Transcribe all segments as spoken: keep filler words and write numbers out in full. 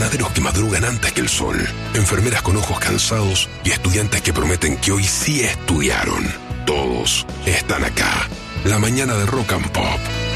panaderos que madrugan antes que el sol, enfermeras con ojos cansados y estudiantes que prometen que hoy sí estudiaron. Todos están acá. La mañana de Rock and Pop.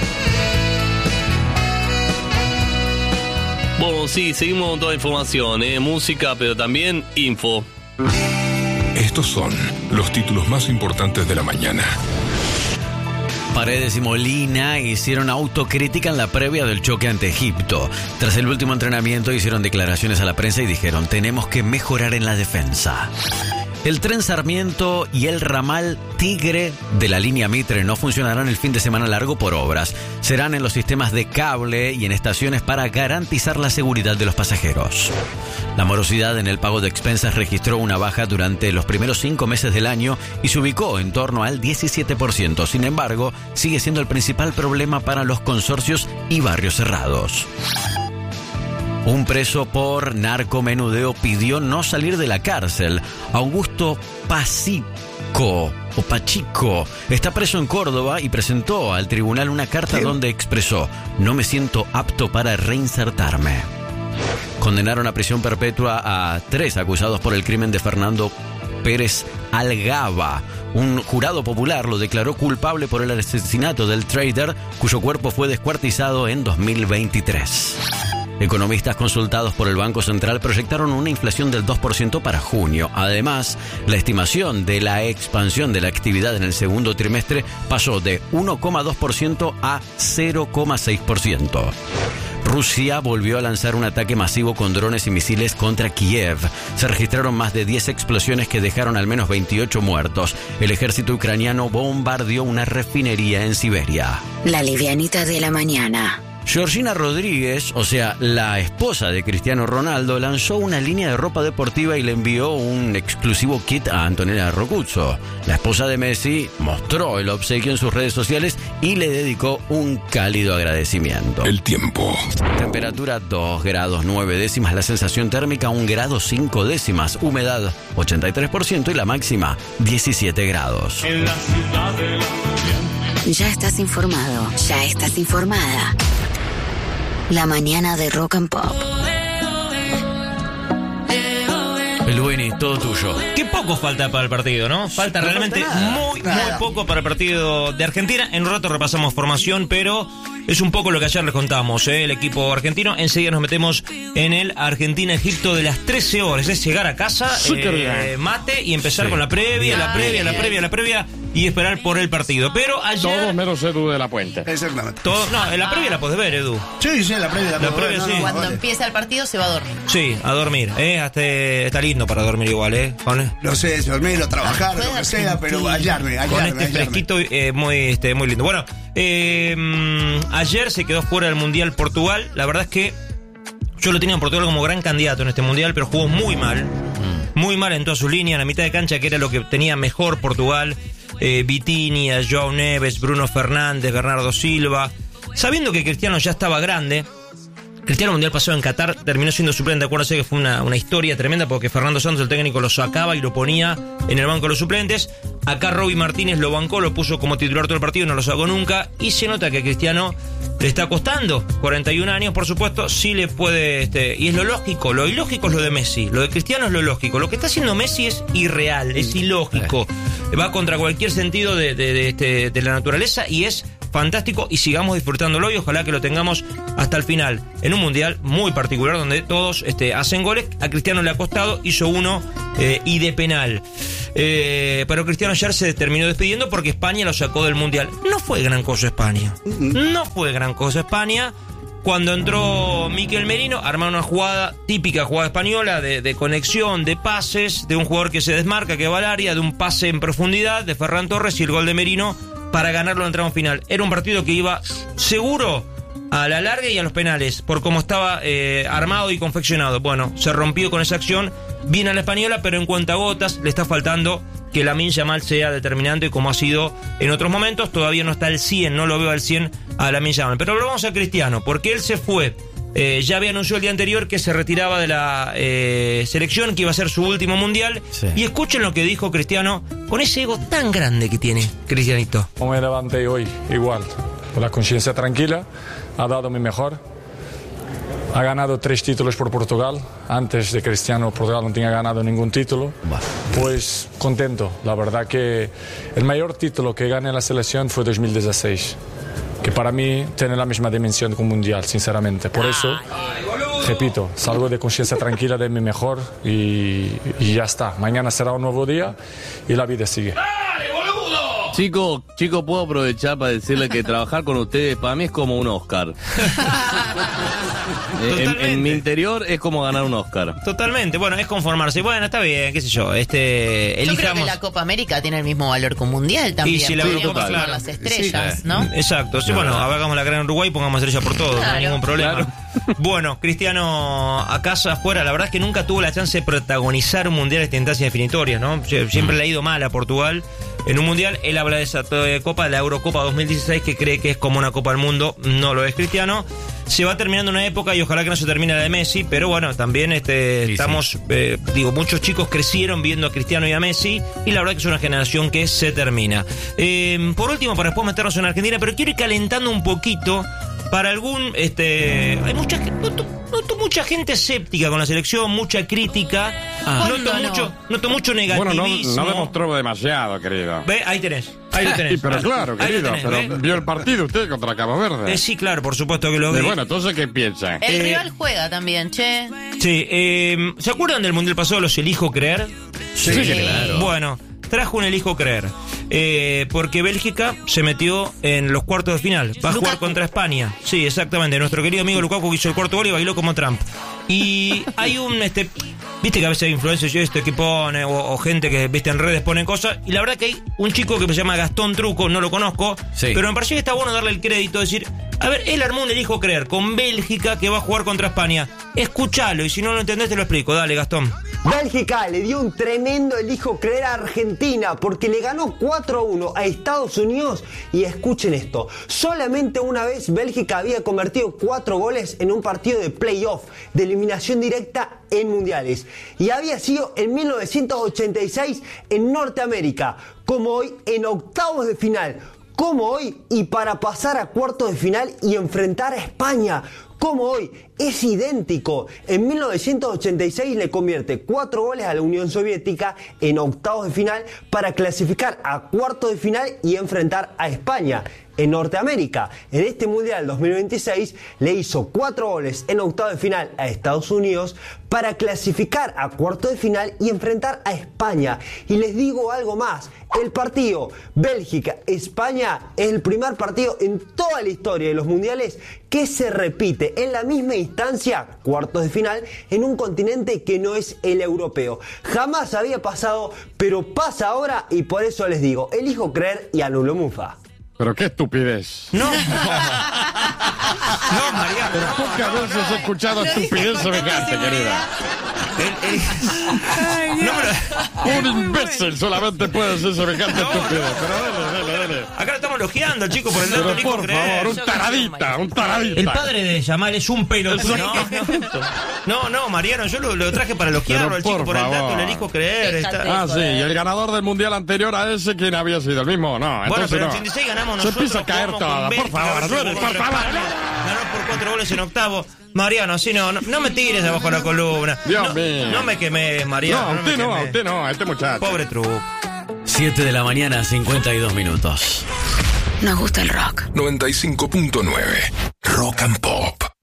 Bueno, sí, seguimos con toda información, ¿eh? Música, pero también info. Estos son los títulos más importantes de la mañana. Paredes y Molina hicieron autocrítica en la previa del choque ante Egipto. Tras el último entrenamiento hicieron declaraciones a la prensa y dijeron: tenemos que mejorar en la defensa. El tren Sarmiento y el ramal Tigre de la línea Mitre no funcionarán el fin de semana largo por obras. Serán en los sistemas de cable y en estaciones para garantizar la seguridad de los pasajeros. La morosidad en el pago de expensas registró una baja durante los primeros cinco meses del año y se ubicó en torno al diecisiete por ciento. Sin embargo, sigue siendo el principal problema para los consorcios y barrios cerrados. Un preso por narcomenudeo pidió no salir de la cárcel. Augusto Pacico o Pachico está preso en Córdoba y presentó al tribunal una carta donde expresó: no me siento apto para reinsertarme. Condenaron a prisión perpetua a tres acusados por el crimen de Fernando Pérez Algaba. Un jurado popular lo declaró culpable por el asesinato del trader, cuyo cuerpo fue descuartizado en dos mil veintitrés. Economistas consultados por el Banco Central proyectaron una inflación del dos por ciento para junio. Además, la estimación de la expansión de la actividad en el segundo trimestre pasó de uno coma dos por ciento a cero coma seis por ciento. Rusia volvió a lanzar un ataque masivo con drones y misiles contra Kiev. Se registraron más de diez explosiones que dejaron al menos veintiocho muertos. El ejército ucraniano bombardeó una refinería en Siberia. La livianita de la mañana. Georgina Rodríguez, o sea, la esposa de Cristiano Ronaldo, lanzó una línea de ropa deportiva y le envió un exclusivo kit a Antonella Roccuzzo. La esposa de Messi mostró el obsequio en sus redes sociales y le dedicó un cálido agradecimiento. El tiempo. Temperatura dos grados nueve décimas, la sensación térmica un grado cinco décimas, humedad ochenta y tres por ciento y la máxima diecisiete grados. En la ciudad de la... Ya estás informado, ya estás informada. La mañana de Rock and Pop. El Winnie, todo tuyo. Qué poco falta para el partido, ¿no? Falta no realmente falta muy, nada. muy poco para el partido de Argentina. En un rato repasamos formación, pero es un poco lo que ayer les contamos, ¿eh? El equipo argentino. Enseguida nos metemos en el Argentina-Egipto de las trece horas. Es llegar a casa, eh, mate y empezar sí. con la previa, la previa, la previa, la previa y esperar por el partido. Pero ayer... Todo menos Edu de la Puente. Exactamente. Todo, no, en la previa la podés ver, Edu. Sí, sí, en la previa la, la podés previa, ver. Sí. No, no, Cuando vale. empieza el partido se va a dormir. Sí, a dormir. ¿eh? Hasta, está lindo para dormir igual, ¿eh? Con, no sé, dormir o trabajar, lo que sea, pero hallarme, hallarme. Con este hallarme. fresquito eh, muy, este, muy lindo. Bueno, eh, ayer se quedó fuera del Mundial Portugal. La verdad es que yo lo tenía en Portugal como gran candidato en este Mundial, pero jugó muy mal. Muy mal en todas sus líneas, en la mitad de cancha, que era lo que tenía mejor Portugal. Eh, Vitinha, João Neves, Bruno Fernández, Bernardo Silva. Sabiendo que Cristiano ya estaba grande, Cristiano Mundial pasado en Qatar terminó siendo suplente. Acuérdense que fue una, una historia tremenda porque Fernando Santos, el técnico, lo sacaba y lo ponía en el banco de los suplentes. Acá Robbie Martínez lo bancó, lo puso como titular todo el partido y no lo sacó nunca. Y se nota que a Cristiano le está costando. cuarenta y un años, por supuesto, sí le puede... Este, y es lo lógico, lo ilógico es lo de Messi. Lo de Cristiano es lo lógico. Lo que está haciendo Messi es irreal, es ilógico. Va contra cualquier sentido de, de, de, de, de la naturaleza y es... fantástico y sigamos disfrutándolo y ojalá que lo tengamos hasta el final en un mundial muy particular donde todos este, hacen goles. A Cristiano le ha costado, hizo uno eh, y de penal, eh, pero Cristiano ayer se terminó despidiendo porque España lo sacó del mundial. No fue gran cosa España, no fue gran cosa España. Cuando entró Mikel Merino, armaron una jugada típica, jugada española, de, de conexión, de pases, de un jugador que se desmarca, que va al área, de un pase en profundidad de Ferran Torres y el gol de Merino para ganarlo en el tramo final. Era un partido que iba seguro a la larga y a los penales, por cómo estaba eh, armado y confeccionado. Bueno, se rompió con esa acción, viene a la española, pero en cuentagotas le está faltando que Lamine Yamal sea determinante como ha sido en otros momentos. Todavía no está al cien, no lo veo al cien a Lamine Yamal. Pero volvamos a Cristiano, porque él se fue. Eh, ya había anunciado el día anterior que se retiraba de la eh, selección, que iba a ser su último mundial. Sí. Y escuchen lo que dijo Cristiano con ese ego tan grande que tiene Cristianito. Me levanté hoy igual, con la conciencia tranquila, ha dado mi mejor. Ha ganado tres títulos por Portugal. Antes de Cristiano, Portugal no tenía ganado ningún título. Pues contento. La verdad que el mayor título que gané en la selección fue dos mil dieciséis. Que para mí tiene la misma dimensión que un mundial, sinceramente. Por eso, repito, salgo de conciencia tranquila de mi mejor y, y ya está. Mañana será un nuevo día y la vida sigue. Chico, chico, puedo aprovechar para decirle que trabajar con ustedes para mí es como un Oscar. en, en mi interior es como ganar un Oscar. Totalmente, bueno, es conformarse. Bueno, está bien, qué sé yo. Este, elijamos... Yo creo que la Copa América tiene el mismo valor que un mundial también. Y si la Podríamos claro. las estrellas, sí, ¿no? Exacto. Sí, no, bueno, hagamos la gran Uruguay y pongamos estrella por todo, claro. No hay ningún problema. Claro. Bueno, Cristiano a casa afuera, la verdad es que nunca tuvo la chance de protagonizar un mundial de instancias definitorias, ¿no? Siempre le ha ido mal a Portugal en un mundial. Él habla de esa Copa, de la Eurocopa dos mil dieciséis, que cree que es como una Copa del Mundo. No lo es Cristiano. Se va terminando una época y ojalá que no se termine la de Messi, pero bueno, también este, sí, estamos, sí. Eh, digo, muchos chicos crecieron viendo a Cristiano y a Messi, y la verdad que es una generación que se termina. Eh, por último, para después meternos en Argentina, pero quiero ir calentando un poquito para algún, este, hay mucha noto, noto mucha gente escéptica con la selección, mucha crítica, ah. noto no, mucho, no. noto mucho negativismo. Bueno, no, no demostró demasiado, querido. Ve, ahí tenés, ahí lo tenés. Sí, pero claro, querido, tenés, pero ¿ve? Vio el partido usted contra Cabo Verde. Eh, sí, claro, por supuesto que lo vi. Y bueno, entonces, ¿qué piensa? El eh, rival juega también, che. Sí, eh, ¿se acuerdan del Mundial pasado, los elijo creer? Sí, sí, claro. Bueno, trajo un elijo creer. Eh, porque Bélgica se metió en los cuartos de final. Va a Lukaku. jugar contra España. Sí, exactamente. Nuestro querido amigo Lukaku, que hizo el cuarto gol y bailó como Trump. Y hay un, este, viste que a veces hay influencers este, que pone, o, o gente que, viste, en redes ponen cosas. Y la verdad que hay un chico que se llama Gastón Truco, no lo conozco, sí. pero me pareció que está bueno darle el crédito, decir, a ver, él armó un elijo creer con Bélgica que va a jugar contra España. Escuchalo, y si no lo entendés te lo explico. Dale, Gastón. Bélgica le dio un tremendo elijo creer a Argentina porque le ganó cuatro a uno a Estados Unidos. Y escuchen esto, solamente una vez Bélgica había convertido cuatro goles en un partido de playoff, de eliminación directa en mundiales, y había sido en mil novecientos ochenta y seis en Norteamérica, como hoy en octavos de final, como hoy, y para pasar a cuartos de final y enfrentar a España, como hoy. Es idénco. En mil novecientos ochenta y seis le convierte cuatro goles a la Unión Soviética en octavos de final para clasificar a cuartos de final y enfrentar a España. En Norteamérica, en este Mundial dos mil veintiséis, le hizo cuatro goles en octavos de final a Estados Unidos para clasificar a cuartos de final y enfrentar a España. Y les digo algo más, el partido Bélgica-España es el primer partido en toda la historia de los mundiales que se repite en la misma instancia, cuartos de final, en un continente que no es el europeo. Jamás había pasado, pero pasa ahora, y por eso les digo, elijo creer y anulo Mufa. Pero qué estupidez. No. No, María. Pero pocas veces he escuchado estupidez semejante, querida. El, el... Ay, no, pero... Un imbécil solamente puede ser semejante no, estupidez. Pero dale, dale, dale. Acá lo estamos elogiando, chicos, por el dato pero Nico por creer. favor, un taradita, un taradita. El padre de Yamal es un pelotudo. No, no, no, Mariano, yo lo, lo traje para elogiarlo al chico por favor. El dato, le elijo creer. Está... Ah, sí, y el ganador del mundial anterior a ese, ¿quién había sido? El mismo, no. Bueno, pero en no. ochenta y seis ganamos Se nosotros. Se empieza a caer todo, por favor, duele, por favor. Ganó por cuatro goles en octavo. Mariano, así no, no, no me tires abajo la columna. Dios no, mío. No me quemes, Mariano. No, usted no, usted no, este muchacho. Pobre truco. siete de la mañana, cincuenta y dos minutos. Nos gusta el rock. noventa y cinco punto nueve Rock and Pop.